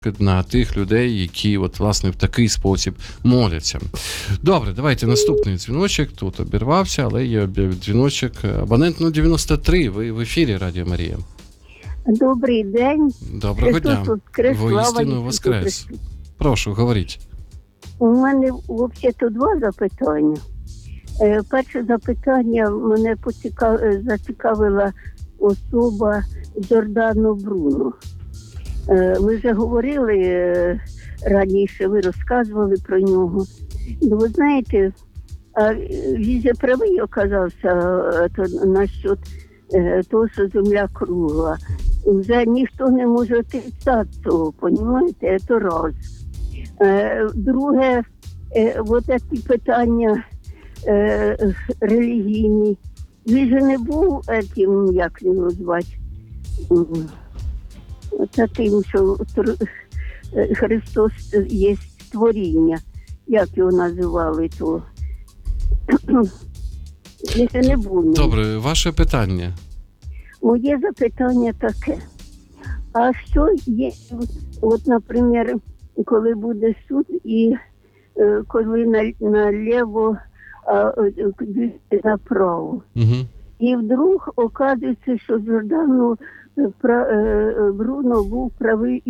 на тих людей, які от, власне, в такий спосіб моляться. Добре, давайте наступний дзвіночок. Тут обірвався, але є дзвіночок. Абонент 093, ви в ефірі Радіо Марія. Добрий день. Доброго дня. Воістину воскрес. Прошу, говоріть. У мене взагалі-то два запитання. Перше запитання мене зацікавила особа Джордано Бруно. Ми вже говорили раніше, ви розказували про нього. Ну, ви знаєте, він же правий оказався насчет того, що земля кругла. Вже ніхто не може отрицати цього, розумієте, це раз. Друге, от ці питання релігійні. Він же не був тим, як його звати, це тим, що Христос є творіння, як його називали, то він же не був. Добре, ваше питання. Моє запитання таке. А що є, от, наприклад, коли буде суд і коли наліво, а направо. Угу. І вдруг оказується, що Джордано Бруно був правий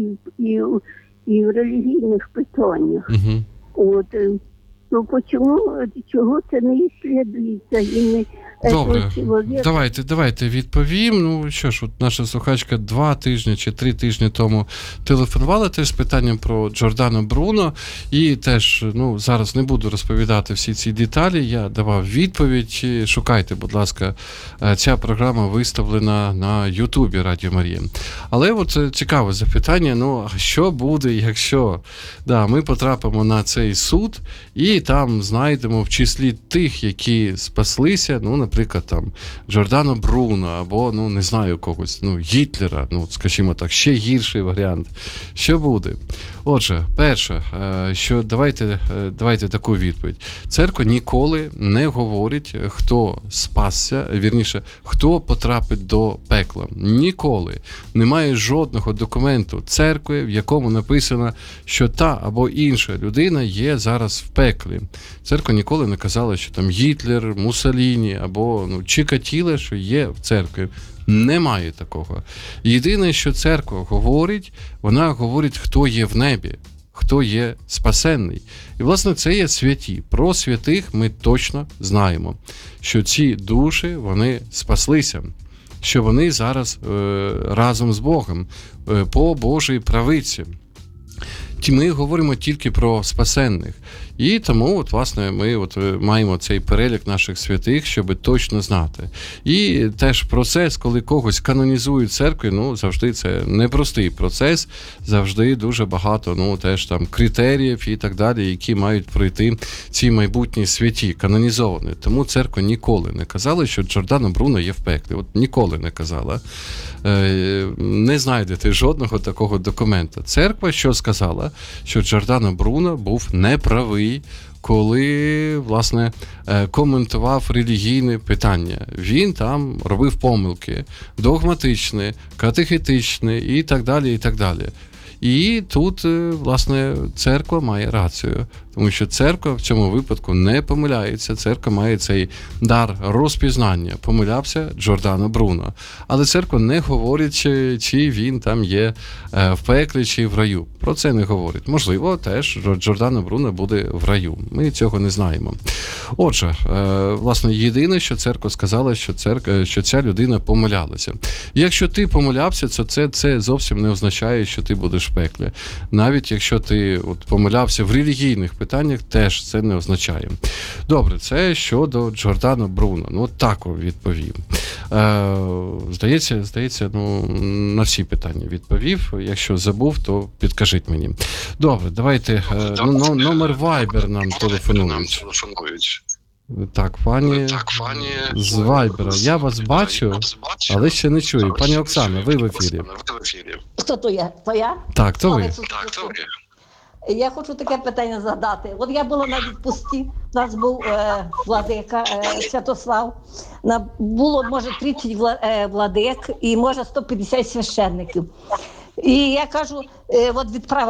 і в релігійних питаннях. Угу. От, ну, чого це не ісследується? І не, добре, давайте відповім. Ну, що ж, от наша слухачка 2 тижні чи 3 тижні тому телефонувала теж з питанням про Джордано Бруно. І теж, ну, зараз не буду розповідати всі ці деталі, я давав відповідь. Шукайте, будь ласка, ця програма виставлена на Ютубі Радіо Марія. Але от цікаве запитання, ну, а що буде, якщо ми потрапимо на цей суд і там знайдемо в числі тих, які спаслися, ну, наприклад, там, Джордано Бруно, або, ну, не знаю, когось, ну, Гітлера, ну, скажімо так, ще гірший варіант. Що буде? Отже, перше, що давайте таку відповідь. Церква ніколи не говорить, хто спасся, вірніше, хто потрапить до пекла. Ніколи. Немає жодного документу церкви, в якому написано, що та або інша людина є зараз в пеклі. Церква ніколи не казала, що там Гітлер, Муссоліні або Чикатіло, що є в церкві. Немає такого. Єдине, що церква говорить, вона говорить, хто є в небі, хто є спасенний. І, власне, це є святі. Про святих ми точно знаємо, що ці душі, вони спаслися, що вони зараз разом з Богом, по Божій правиці. Ми говоримо тільки про спасенних. І тому, от, власне, ми маємо цей перелік наших святих, щоб точно знати. І теж процес, коли когось канонізують церкві, ну, завжди це непростий процес, завжди дуже багато, теж там критеріїв і так далі, які мають пройти ці майбутні святі, канонізовані. Тому церква ніколи не казала, що Джордано Бруно є в пеклі. От ніколи не казала. Не знайдете жодного такого документа. Церква що сказала? Що Джордано Бруно був неправий, коли, власне, коментував релігійне питання. Він там робив помилки, догматичні, катехетичні і так далі, і так далі. І тут, власне, церква має рацію, тому що церква в цьому випадку не помиляється, церква має цей дар розпізнання. Помилявся Джордано Бруно. Але церква не говорить, чи він там є в пеклі, чи в раю. Про це не говорить. Можливо, теж Джордано Бруно буде в раю. Ми цього не знаємо. Отже, власне, єдине, що церква сказала, що ця людина помилялася. Якщо ти помилявся, то це зовсім не означає, що ти будеш в пеклі. Навіть якщо ти помилявся в релігійних питаннях, теж це не означає. Добре, це щодо Джордано Бруно. Ну, так відповів. Здається, на всі питання відповів. Якщо забув, то підкажіть мені. Добре, давайте. Номер Viber нам телефонують. Так, пані з Вайбера. Я вас бачу, але ще не чую. Пані Оксана, ви в ефірі. Хто то я? То я? Так, то ви. Я хочу таке питання задати. От я була на відпустці, у нас був владика Святослав, було, може, 30 владик і, може, 150 священників. І я кажу, от відправила